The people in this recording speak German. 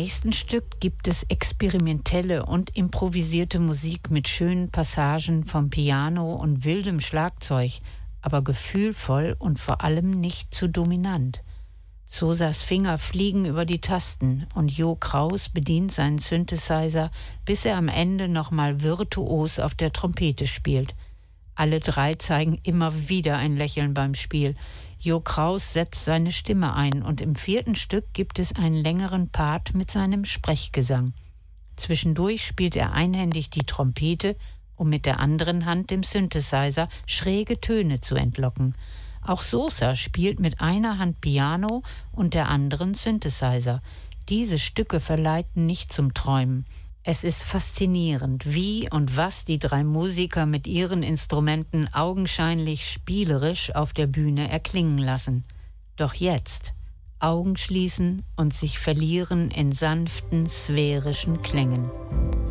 nächsten Stück gibt es experimentelle und improvisierte Musik mit schönen Passagen vom Piano und wildem Schlagzeug, aber gefühlvoll und vor allem nicht zu dominant. Sosas Finger fliegen über die Tasten und Jo Kraus bedient seinen Synthesizer, bis er am Ende nochmal virtuos auf der Trompete spielt. Alle drei zeigen immer wieder ein Lächeln beim Spiel. Jo Kraus setzt seine Stimme ein und im 4. Stück gibt es einen längeren Part mit seinem Sprechgesang. Zwischendurch spielt er einhändig die Trompete, um mit der anderen Hand dem Synthesizer schräge Töne zu entlocken. Auch Sosa spielt mit einer Hand Piano und der anderen Synthesizer. Diese Stücke verleiten nicht zum Träumen. Es ist faszinierend, wie und was die drei Musiker mit ihren Instrumenten augenscheinlich spielerisch auf der Bühne erklingen lassen. Doch jetzt Augen schließen und sich verlieren in sanften, sphärischen Klängen.